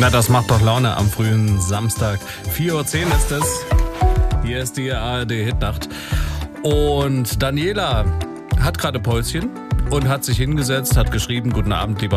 Na, das macht doch Laune am frühen Samstag. 4:10 Uhr ist es. Hier ist die ARD-Hitnacht. Und Daniela hat gerade Päuschen und hat sich hingesetzt, hat geschrieben, guten Abend, lieber